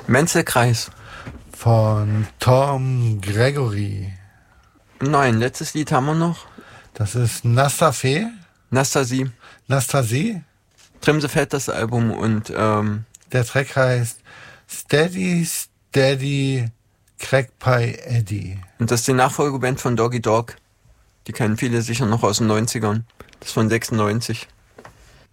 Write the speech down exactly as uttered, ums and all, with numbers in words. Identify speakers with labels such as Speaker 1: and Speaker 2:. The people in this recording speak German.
Speaker 1: Menzelkreis.
Speaker 2: Von Tom Gregory.
Speaker 1: Nein, letztes Lied haben wir noch.
Speaker 2: Das ist Nastafe.
Speaker 1: Nastasi.
Speaker 2: Nastasi.
Speaker 1: Trimsefeld, das Album, und ähm,
Speaker 2: der Track heißt Steady, Steady, Crack Pie Eddie.
Speaker 1: Und das ist die Nachfolgeband von Doggy Dog. Die kennen viele sicher noch aus den neunzigern. Das ist von sechsundneunzig.